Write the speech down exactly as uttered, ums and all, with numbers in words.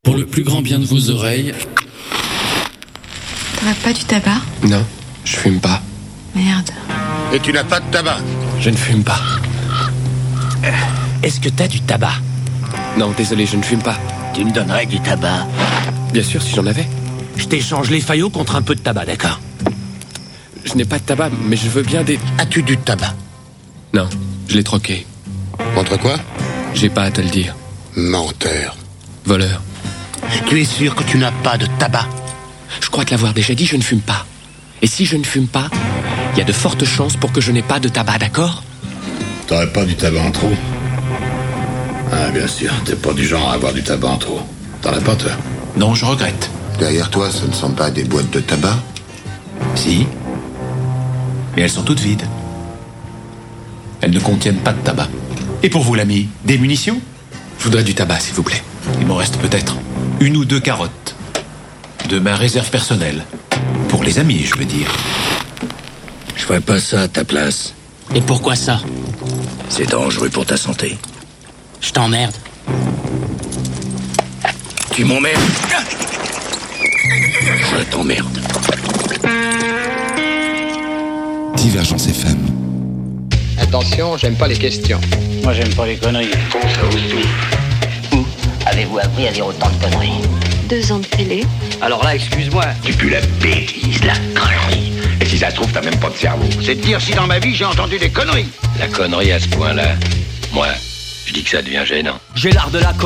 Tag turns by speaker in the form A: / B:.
A: Pour le plus grand bien de vos oreilles.
B: T'aurais pas du tabac?
C: Non, je fume pas.
B: Merde.
D: Et tu n'as pas de tabac?
C: Je ne fume pas.
E: Euh, Est-ce que t'as du tabac?
C: Non, désolé, je ne fume pas.
E: Tu me donnerais du tabac?
C: Bien sûr, si j'en avais.
E: Je t'échange les faillots contre un peu de tabac, d'accord?
C: Je n'ai pas de tabac, mais je veux bien des...
D: As-tu du tabac?
C: Non, je l'ai troqué.
D: Contre quoi?
C: J'ai pas à te le dire.
D: Menteur.
C: Voleur.
D: Tu es sûr que tu n'as pas de tabac?
C: Je crois te l'avoir déjà dit, je ne fume pas. Et si je ne fume pas, il y a de fortes chances pour que je n'ai pas de tabac, d'accord?
F: T'aurais pas du tabac en trop? Ah, bien sûr, t'es pas du genre à avoir du tabac en trop. T'en as pas, toi?
G: Non, je regrette.
D: Derrière toi, ce ne sont pas des boîtes de tabac?
G: Si. Mais elles sont toutes vides. Elles ne contiennent pas de tabac. Et pour vous, l'ami, des munitions?
C: Je voudrais du tabac, s'il vous plaît.
G: Il m'en reste peut-être une ou deux carottes. De ma réserve personnelle. Pour les amis, je veux dire.
E: Je ferais pas ça à ta place.
H: Et pourquoi ça?
E: C'est dangereux pour ta santé.
H: Je t'emmerde.
E: Tu m'emmerdes. Je t'emmerde.
I: Divergence F M.
J: Attention, j'aime pas les questions.
K: Moi, j'aime pas les conneries.
J: Ça ose tout.
L: Où avez-vous appris à dire autant de conneries?
B: Deux ans de télé.
J: Alors là, excuse-moi.
F: Tu pues la bêtise, la connerie. Et si ça se trouve, t'as même pas de cerveau.
J: C'est de dire si dans ma vie j'ai entendu des conneries.
E: La connerie à ce point-là, moi, je dis que ça devient gênant.
J: J'ai l'art de la connerie.